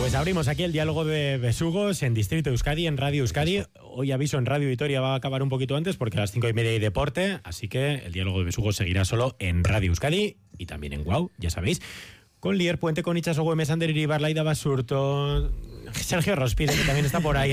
Pues abrimos aquí el diálogo de besugos en Distrito Euskadi, en Radio Euskadi. Hoy aviso, en Radio Vitoria va a acabar un poquito antes porque a las 5:30 hay deporte, así que el diálogo de besugos seguirá solo en Radio Euskadi y también en Guau, ya sabéis. Con Lier Puente, con Itxaso Güemes, Ander Iribar, Laida Basurto, Sergio Rospide, que también está por ahí.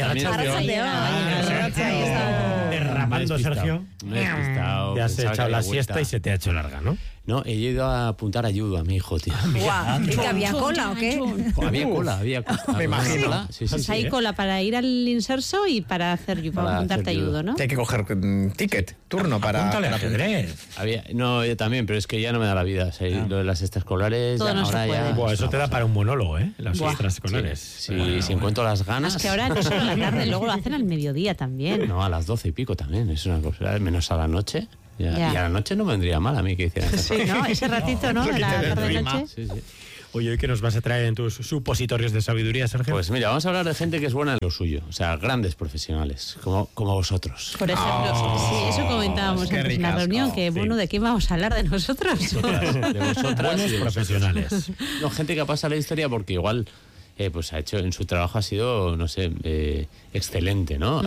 Derramando, Sergio. Me he despistado. Te has echado la siesta y se te ha hecho larga, ¿no? No, he ido a apuntar ayuda a mi hijo, tío. Guau, ¿y que había cola o qué? Había cola. Me imagino. Sí, Pues hay cola para ir al inserso y para apuntarte ayuda, ¿no? Hay que coger ticket, turno para... Apúntale al ajedrez. No, yo también, pero es que ya no me da la vida. O sea, lo de las extraescolares, Todo no ahora se puede. ya... Buah, eso te da para un monólogo, ¿eh? Las Buah. extraescolares. Sí, si encuentro las ganas... Es que ahora no solo a la tarde, luego lo hacen al mediodía también. No, a las 12 y pico también, es una cosa, menos a la noche. Ya. Y a la noche no me vendría mal a mí que hicieran eso. Sí, ¿no? Ese ratito, ¿no? De la tarde-noche. Sí, sí. Oye, ¿hoy qué nos vas a traer en tus supositorios de sabiduría, Sergio? Pues mira, vamos a hablar de gente que es buena en lo suyo, o sea, grandes profesionales, como vosotros. Por ejemplo, sí, eso comentábamos qué antes en la ricasco. reunión, que Sí. bueno, ¿de qué vamos a hablar de nosotros? De vosotras Buenos y de profesionales. No, gente que pasa la historia porque igual pues ha hecho en su trabajo ha sido, no sé, excelente, ¿no?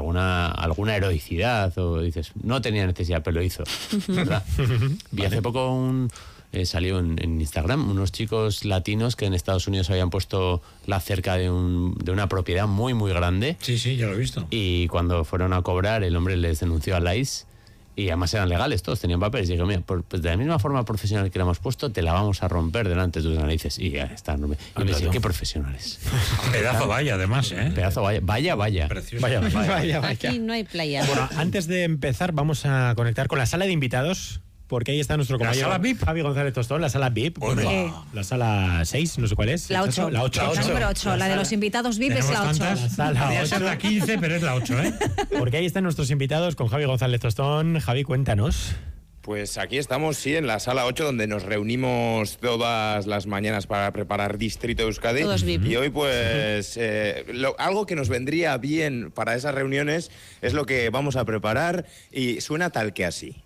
Alguna heroicidad o dices, no tenía necesidad, pero lo hizo, ¿verdad? Vi hace poco salió en Instagram unos chicos latinos que en Estados Unidos habían puesto la cerca de una propiedad muy, muy grande. Sí, ya lo he visto. Y cuando fueron a cobrar, el hombre les denunció a la ICE. Y además eran legales, todos tenían papeles. Y digo, mira, pues de la misma forma profesional que la hemos puesto, te la vamos a romper delante de tus narices. Y ya está. Y me decía, qué profesionales. Pedazo valla, además, ¿eh? Pedazo vaya. Precioso. Vaya. Aquí no hay playa. Bueno, antes de empezar vamos a conectar con la sala de invitados, porque ahí está nuestro compañero sala VIP? Javi González Tostón, la sala VIP. Hola. La sala 6, no sé cuál es. La 8. La 8. La número 8. La de los invitados VIP es la 8. La sala Podría 8. ser la 15, pero es la 8, ¿eh? Porque ahí están nuestros invitados con Javi González Tostón. Javi, cuéntanos. Pues aquí estamos, sí, en la sala 8, donde nos reunimos todas las mañanas para preparar Distrito Euskadi. Todos VIP. Y hoy, pues, algo que nos vendría bien para esas reuniones es lo que vamos a preparar y suena tal que así.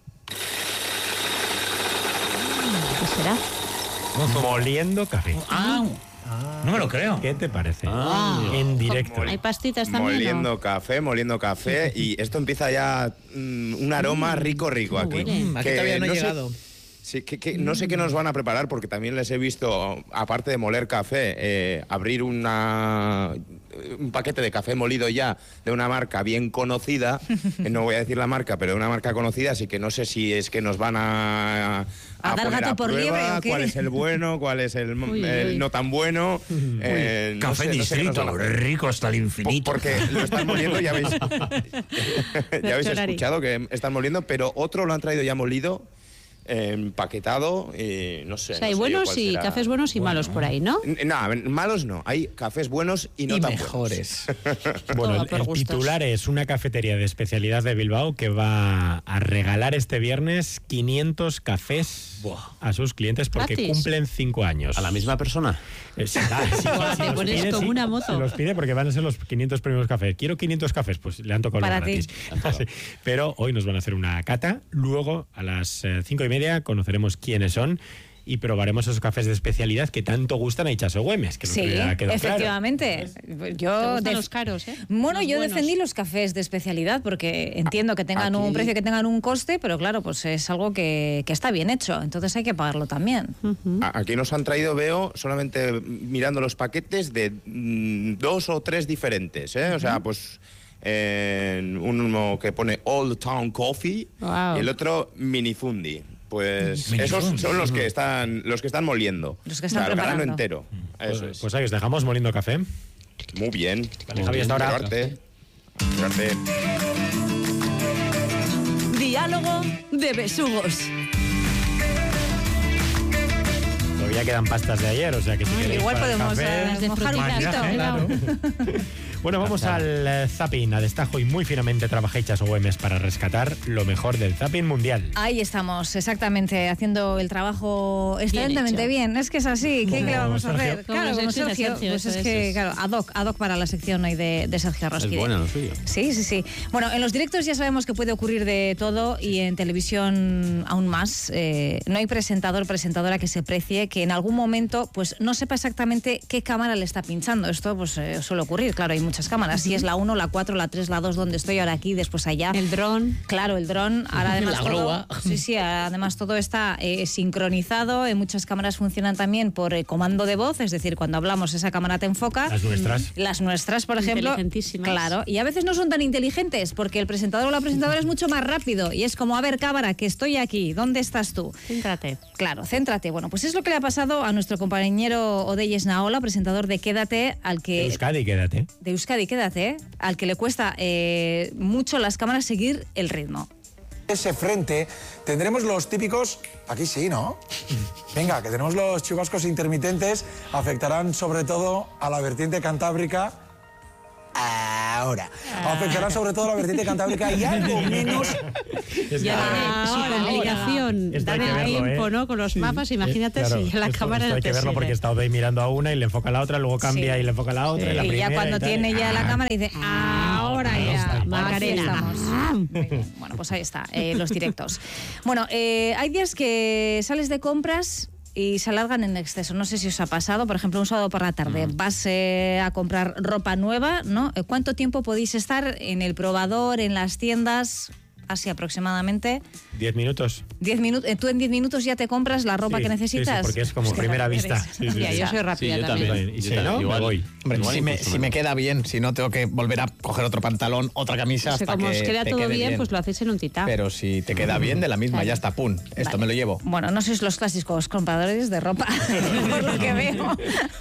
¿Qué será? Moliendo café. No me lo creo. ¿Qué te parece? En directo. ¿Hay pastitas también? Moliendo café y esto empieza ya un aroma rico aquí. huele. Aquí Que todavía no he sé- llegado. Sí, que no sé qué nos van a preparar porque también les he visto, aparte de moler café, abrir un paquete de café molido ya de una marca bien conocida. No voy a decir la marca, pero de una marca conocida, así que no sé si es que nos van a dar poner gato a por prueba liebre, ¿o qué? cuál es el bueno, cuál es el Uy. no tan bueno. No Café sé qué nos Distrito, van a hacer. rico hasta el infinito. Porque lo están moliendo, ya habéis Ferrari. escuchado que están moliendo, pero otro lo han traído ya molido, empaquetado, y no sé. O sea, hay no sé yo buenos cuál y será. cafés buenos y malos por ahí, ¿no? No, malos no, hay cafés buenos y no Y tan mejores. Bueno, Todo por el gustos. titular es una cafetería de especialidad de Bilbao que va a regalar este viernes 500 cafés a sus clientes porque Gratis. cumplen 5 años. ¿A la misma persona? Sí, Te los pones como una moto. Se los pide porque van a ser los 500 primeros cafés. Quiero 500 cafés, pues le han tocado Para los ti. gratis. Sí. Pero hoy nos van a hacer una cata. Luego, a las 5:30, conoceremos quiénes son y probaremos esos cafés de especialidad que tanto gustan a Itxaso Güemes. Que Sí, nos queda claro. efectivamente. Te Yo gustan los caros, ¿eh? Bueno, Los yo buenos. defendí los cafés de especialidad porque entiendo que tengan un precio, que tengan un coste, pero claro, pues es algo que está bien hecho, entonces hay que pagarlo también. Aquí nos han traído, veo, solamente mirando los paquetes de 2 o 3 diferentes, ¿eh? O sea, pues uno que pone Old Town Coffee Wow. y el otro Minifundi. Pues esos son los que están moliendo. Los que están el grano preparando. entero. Eso es. Pues ahí os dejamos moliendo café. Muy bien. Vale, Javi, hasta ahora. Suerte. Diálogo de besugos. Todavía quedan pastas de ayer, o sea que si queréis Igual para el podemos café, Las de mojar un frutitas, poquito. claro. Bueno, vamos al zapping, a destajo y muy finamente trabajéis OEMs para rescatar lo mejor del zapping mundial. Ahí estamos, exactamente, haciendo el trabajo excelentemente bien. Es que es así, ¿qué le vamos a hacer? Como Claro, como Sergio, pues es que, claro, ad hoc para la sección hoy de Sergio Roskide. Es bueno lo suyo. Sí. Bueno, en los directos ya sabemos que puede ocurrir de todo y en televisión aún más. No hay presentadora que se precie que en algún momento pues no sepa exactamente qué cámara le está pinchando. Esto pues suele ocurrir, claro, hay muchas cámaras. Si es la 1, la 4, la 3, la 2, donde estoy ahora aquí, después allá. El dron. Claro, el dron. Ahora además La grúa. además todo está sincronizado. Muchas cámaras funcionan también por comando de voz, es decir, cuando hablamos esa cámara te enfoca. Las nuestras, por ejemplo. Inteligentísimas. Claro, y a veces no son tan inteligentes porque el presentador o la presentadora es mucho más rápido y es como, a ver, cámara, que estoy aquí, ¿dónde estás tú? Céntrate. Claro, céntrate. Bueno, pues es lo que le ha pasado a nuestro compañero Odeyes Naola, presentador de Quédate, al que... De Euskadi, quédate. De Euskadi, Quédate, al que le cuesta mucho las cámaras seguir el ritmo. Ese frente tendremos los típicos, aquí sí, ¿no? Venga, que tenemos los chubascos intermitentes, afectarán sobre todo a la vertiente cantábrica. Ahora. Afectarán sobre todo a la vertiente cantábrica y algo menos. Ya su complicación, Esto hay que darle verlo, tiempo, ¿no? Con los mapas, imagínate claro, si la cámara esto no hay te que verlo sigue. porque está Odey mirando a una y le enfoca a la otra, luego cambia Sí. y le enfoca a la otra, y la Y primera ya cuando y tal. tiene ya la cámara dice, ahora ya, Macarena. aquí estamos. Muy bien. Bueno, pues ahí está, los directos. Bueno, hay días que sales de compras y se alargan en exceso. No sé si os ha pasado, por ejemplo, un sábado por la tarde vas a comprar ropa nueva, ¿no? ¿Cuánto tiempo podéis estar en el probador, en las tiendas? Así aproximadamente. 10 minutos. 10 minutos. ¿Tú en 10 minutos ya te compras la ropa Sí, que necesitas? Sí, porque es como Hostia, primera eres. vista. Sí, Ya, yo soy rápida Sí, yo también. también. Y si Yo no, igual, me voy. Hombre, igual incluso si me menos. queda bien, si no tengo que volver a coger otro pantalón, otra camisa O sea, hasta como que os queda te todo quede bien, pues lo hacéis en un titán. Pero si te queda bien, de la misma, Claro. ya está, pum. Esto Vale. me lo llevo. Bueno, no sois los clásicos compradores de ropa, por lo que veo.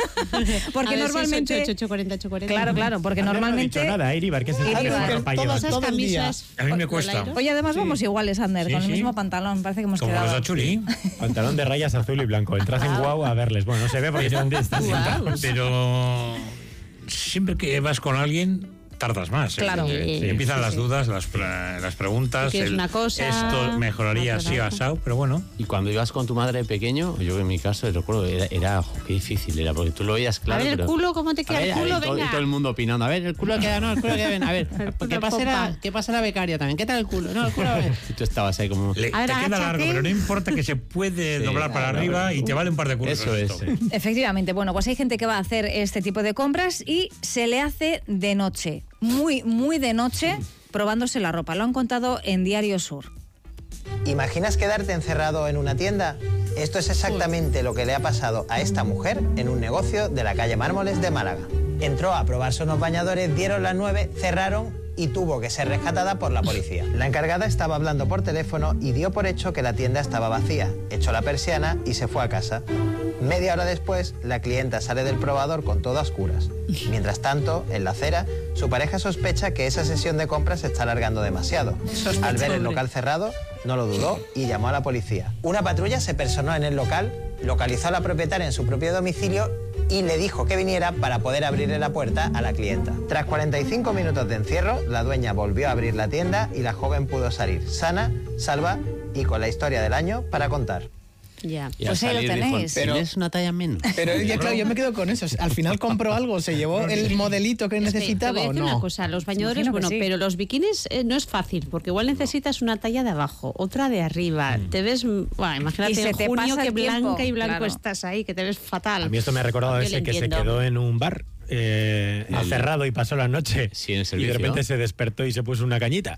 Porque normalmente... 840. Claro, porque No he normalmente... dicho nada, Iribar, que es el Iribar. tipo de Porque ropa todas llevas. esas Esas todo el día. camisas. A mí me del cuesta. aire. Hoy además vamos iguales, Ander, Sí, con el sí. mismo pantalón. Parece que hemos Como quedado... los Achuri. Pantalón de rayas azul y blanco. Entras en Guau a verles. Bueno, no se ve porque están sentados. Pero siempre que vas con alguien, tardas más. Claro. Empiezan las dudas, las preguntas. Tú quieres una cosa, esto mejoraría otra así o cosa. asado, pero bueno. Y cuando ibas con tu madre de pequeño, yo en mi caso recuerdo, qué difícil era, porque tú lo veías claro. A ver, el pero- culo, ¿cómo te A queda ver, el culo? y todo, Venga. y todo el mundo opinando. A ver, el culo queda, no, el culo queda bien. A ver, culo pompa. ¿qué pasa la becaria también? ¿Qué tal el culo? No, el culo. Y tú estabas ahí como. A ver, Te queda agáchate. largo, pero no importa que se puede Sí, doblar para claro, arriba y te vale un par de cursos. Eso es. esto. Efectivamente, bueno, pues hay gente que va a hacer este tipo de compras y se le hace de noche, muy de noche, probándose la ropa. Lo han contado en Diario Sur. ¿Imaginas quedarte encerrado en una tienda? Esto es exactamente lo que le ha pasado a esta mujer en un negocio de la calle Mármoles de Málaga. Entró a probarse unos bañadores, dieron las 9, cerraron y tuvo que ser rescatada por la policía. La encargada estaba hablando por teléfono y dio por hecho que la tienda estaba vacía. Echó la persiana y se fue a casa. Media hora después, la clienta sale del probador con todo a oscuras. Mientras tanto, en la acera, su pareja sospecha que esa sesión de compras se está alargando demasiado. Al ver el local cerrado, no lo dudó y llamó a la policía. Una patrulla se personó en el local, localizó a la propietaria en su propio domicilio y le dijo que viniera para poder abrirle la puerta a la clienta. Tras 45 minutos de encierro, la dueña volvió a abrir la tienda y la joven pudo salir sana, salva y con la historia del año para contar. Ya. Y al Pues ahí lo salir dijo, tenéis. ¿tienes una talla menos? Pero ya, claro, yo me quedo con eso. Al final compró algo, se llevó el modelito que Te necesitaba voy a o decir una no. cosa, los bañadores, Imagino que bueno, sí. pero los bikinis no es fácil, porque igual necesitas una talla de abajo, otra de arriba. Te ves, bueno, Y imagínate se en te junio pasa que el tiempo, blanca y blanco claro. estás ahí, que te ves fatal. A mí esto me ha recordado Yo ese lo que se entiendo. quedó en un bar cerrado y pasó la noche. Sí, en el y de servicio. repente se despertó y se puso una cañita.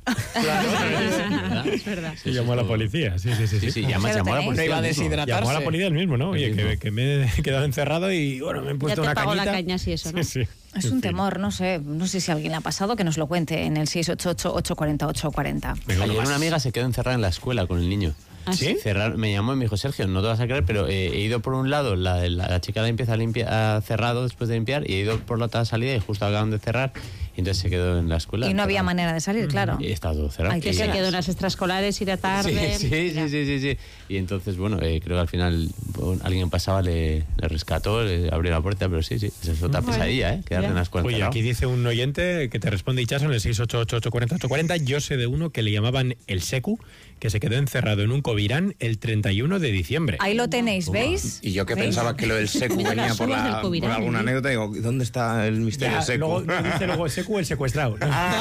Es verdad. Y llamó a la policía. Sí. Sí, y además Pues ahí lo llamó a la tenéis. policía. No iba a mismo. deshidratar. Llamó a la policía el mismo, ¿no? Oye, El mismo. que me he quedado encerrado y bueno, me he puesto te una pagó cañita. la caña, sí, eso, ¿no? Sí. Es un temor, no sé si a alguien le ha pasado, que nos lo cuente en el 688-840-840. Venga, uno Ayer más. una amiga se quedó encerrada en la escuela con el niño. ¿Ah, sí? Me llamó y me dijo, Sergio, no te vas a creer, pero he ido por un lado, la chica de limpieza ha cerrado después de limpiar, y he ido por la otra salida y justo acaban de cerrar, Y entonces se quedó en la escuela. Y no había cerrado. manera de salir, claro. Y estaba todo cerrado. Ay, Que se quedó en las extraescolares, ir a tarde. Sí. Y entonces, bueno, creo que al final alguien pasaba, le rescató, le abrió la puerta, pero sí, esa es otra pesadilla, quedarte en la escuela. Oye, encerrado. aquí dice un oyente que te responde Ichazo en el 688-840-840. Yo sé de uno que le llamaban el Secu, que se quedó encerrado en un Covirán el 31 de diciembre. Ahí lo tenéis, ¿veis? Y yo que ¿Veis? pensaba que lo del secu Mira venía las por, uvas del por Covirán, alguna anécdota, digo, ¿dónde está el misterio Ya, secu? luego dice luego Secu el secuestrado.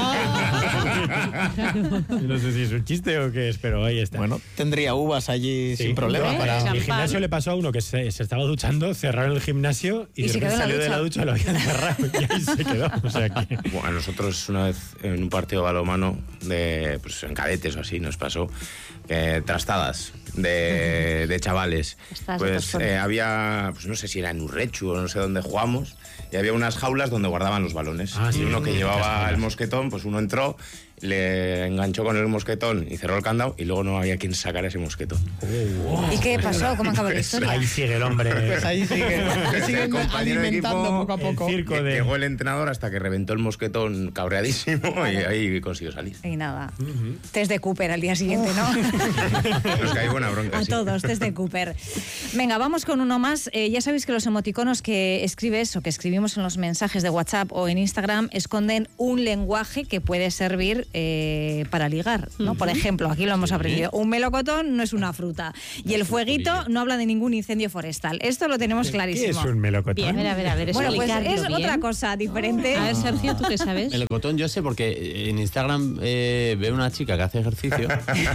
No sé si es un chiste o qué es, pero ahí está. Bueno, tendría uvas allí sin problema. No, para... en el Champán. gimnasio le pasó a uno que se estaba duchando, cerraron el gimnasio y, Y de se quedó en la repente salió de la ducha. ducha, lo habían cerrado y ahí se quedó. O sea que... Bueno, a nosotros una vez en un partido de balonmano, pues en cadetes o así, nos pasó trastadas de chavales. Trastadas de Pues personas. había, pues no sé si era en Urrechu o no sé dónde jugamos, y había unas jaulas donde guardaban los balones. Ah, sí, y uno que las llevaba jaulas. el mosquetón, pues uno entró, le enganchó con el mosquetón y cerró el candado, y luego no había quien sacara ese mosquetón. ¿Y qué pasó? ¿Cómo acabó la historia? Ahí sigue el hombre. Pues ahí sigue, El compañero de alimentando equipo, poco a poco. el circo de... Llegó el entrenador hasta que reventó el mosquetón cabreadísimo y ahí consiguió salir. Y nada. Test de Cooper al día siguiente, ¿no? Nos cae buena bronca. A sí. todos, test de Cooper. Venga, vamos con uno más. Ya sabéis que los emoticonos que escribes o que escribimos en los mensajes de WhatsApp o en Instagram esconden un lenguaje que puede servir para ligar, ¿no? Por ejemplo, aquí lo hemos aprendido. Un melocotón no es una fruta. Y el fueguito no habla de ningún incendio forestal. Esto lo tenemos ¿Qué clarísimo. es un melocotón? Bien, a ver, Bueno, pues explicarlo es bien. otra cosa diferente. A ver, Sergio, ¿tú qué sabes? El melocotón yo sé porque en Instagram veo una chica que hace ejercicio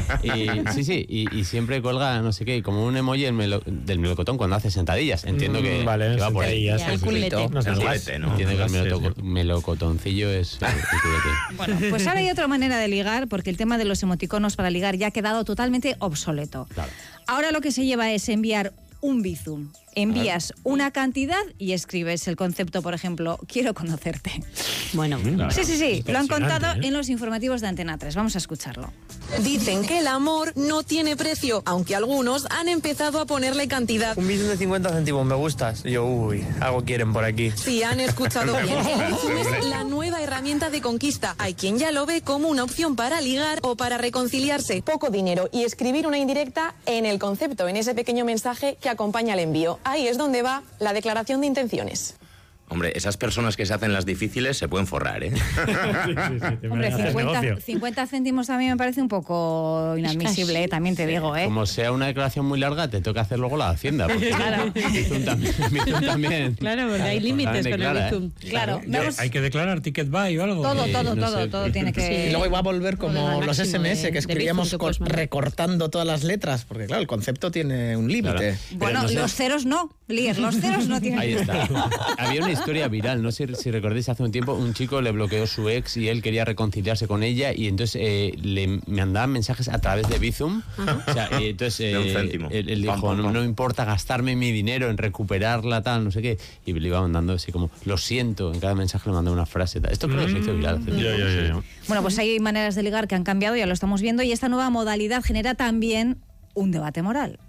y siempre colga no sé qué, como un emoji del melocotón cuando hace sentadillas. Entiendo que, vale, que va por ahí. sentadillas, Ya, el culete. No sé, El más. culete, ¿no? Entiendo que el Sí. melocotoncillo es el culete. Bueno, pues ahora hay otra manera de ligar, porque el tema de los emoticonos para ligar ya ha quedado totalmente obsoleto. Claro. Ahora lo que se lleva es enviar un bizum. Envías una cantidad y escribes el concepto, por ejemplo, quiero conocerte. Bueno, Sí, lo han contado Impresionante, ¿eh? en los informativos de Antena 3. Vamos a escucharlo. Dicen que el amor no tiene precio, aunque algunos han empezado a ponerle cantidad. Un bizum de 50 céntimos, me gustas. Y yo, uy, algo quieren por aquí. Si han escuchado bien, el bizum es la nueva herramienta de conquista. Hay quien ya lo ve como una opción para ligar o para reconciliarse. Poco dinero y escribir una indirecta en el concepto, en ese pequeño mensaje que acompaña al envío. Ahí es donde va la declaración de intenciones. Hombre, esas personas que se hacen las difíciles se pueden forrar, ¿eh? Hombre, 50 céntimos también me parece un poco inadmisible, también te digo, ¿eh? Como sea una declaración muy larga, te toca hacer luego la hacienda. Porque Claro. Bizum también. claro, porque hay límites con el declara, bizum. Claro, vamos- Hay que declarar ticket buy o algo. todo tiene que... Y luego iba a volver Con como el los máximo SMS de que escribíamos bizum que puedes mandar. recortando todas las letras, porque claro, el concepto tiene un límite. Claro. Bueno, Pero no sé. los ceros no, Lier, los ceros no tienen... Ahí está. Había una historia viral, no sé si recordáis, hace un tiempo un chico le bloqueó su ex y él quería reconciliarse con ella y entonces le mandaban mensajes a través de Bizum. O sea, y entonces De un céntimo. él dijo, Pam, pam, pam. no me importa gastarme mi dinero en recuperarla, tal, no sé qué. Y le iba mandando así como, lo siento, en cada mensaje le mandaba una frase. Tal. Esto creo que se hizo viral hace tiempo. Bueno, pues hay maneras de ligar que han cambiado, ya lo estamos viendo, y esta nueva modalidad genera también un debate moral.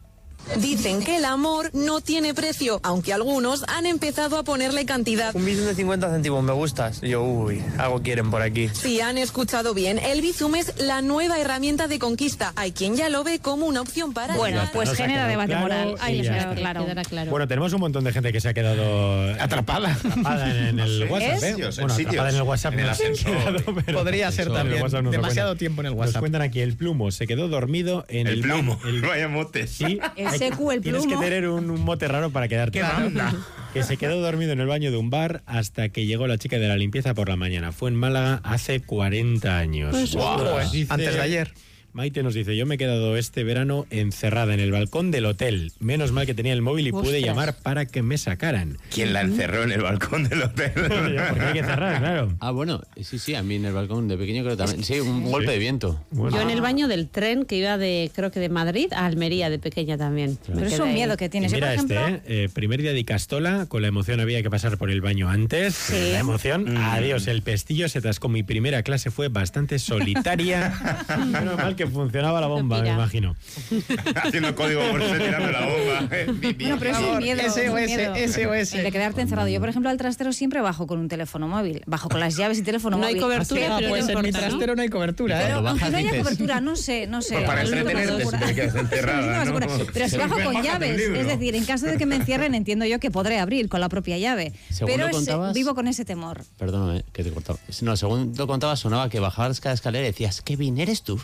Dicen que el amor no tiene precio, aunque algunos han empezado a ponerle cantidad. Un bizum de 50 céntimos, me gustas. Y yo, uy, algo quieren por aquí. Si han escuchado bien, el bizum es la nueva herramienta de conquista. Hay quien ya lo ve como una opción para Bueno, ligar. pues Nos ha genera quedado debate claro moral. Ahí y les ya ha está. quedado claro. Quedará claro. Bueno, tenemos un montón de gente que se ha quedado Atrapada. en el WhatsApp, ¿eh? Sitios, en Bueno, sitios. atrapada en el WhatsApp En el no se han ascensor. quedado, pero- Podría ser Eso, también. el WhatsApp nos lo Demasiado cuenta. tiempo en el Nos WhatsApp. cuentan aquí, el plumo se quedó dormido en El plomo. el- Vaya motes. Sí, El secu, el tienes que plumo. tener un mote raro para quedarte. Que se quedó dormido en el baño de un bar hasta que llegó la chica de la limpieza por la mañana. Fue en Málaga hace 40 años. Pues, Nos dice- Antes de ayer. Maite nos dice, yo me he quedado este verano encerrada en el balcón del hotel. Menos mal que tenía el móvil y pude Ostras. llamar para que me sacaran. ¿Quién la encerró en el balcón del hotel? Porque hay que cerrar, claro. Ah, bueno, sí, a mí en el balcón de pequeño creo también. Sí, un golpe de viento. Bueno. Yo en el baño del tren que iba creo que de Madrid a Almería de pequeña también. Pero Me es quedé un ahí. miedo que Y tienes. Yo, mira por ejemplo, primer día de Icastola, con la emoción había que pasar por el baño antes. Sí. La emoción, adiós, el pestillo se atascó. Mi primera clase fue bastante solitaria. Menos mal que funcionaba la bomba, me Mira. imagino. Haciendo código Morse tirando la bomba. Bueno, pero es un miedo. es un miedo. SOS. El de quedarte encerrado. Yo, por ejemplo, al trastero siempre bajo con un teléfono móvil. Bajo con las llaves y teléfono No hay móvil. cobertura, pero Pues no en mi importa, ¿no? trastero no hay cobertura, ¿eh? Pero Cuando aunque bajas no haya dices- cobertura, no sé. Pues para Lo único que entretenerte, me si te quedas encerrada, asegura- ¿no? Pero si bajo con Bájate un llaves, libro. es decir, en caso de que me encierren, entiendo yo que podré abrir con la propia llave. Según Pero lo contabas- vivo con ese temor. Perdóname, que te he cortado. No, según lo contabas, sonaba que bajabas cada escalera y decías, Kevin, ¿eres tú?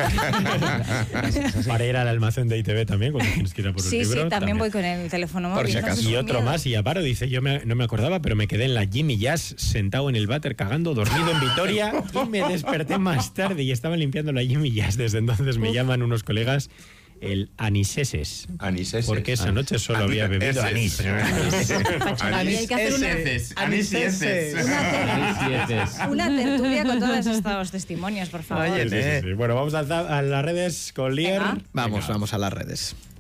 Para ir al almacén de ITV también, cuando tienes que ir a por un Sí, libro. sí, también voy con el teléfono móvil. Por si entonces acaso. Y es un otro miedo. más, y Aparo dice, no me acordaba, pero me quedé en la Jimmy Jazz sentado en el váter cagando, dormido en Vitoria, y me desperté más tarde y estaba limpiando la Jimmy Jazz. Desde entonces me llaman unos colegas el aniseses. Aniseses. Porque esa noche solo había bebido anís. Y hay que hacer una tertulia con todos estos testimonios, por favor. Oye, Sí, sí, sí. Bueno, vamos a las redes con Lier. Venga. Vamos a las redes.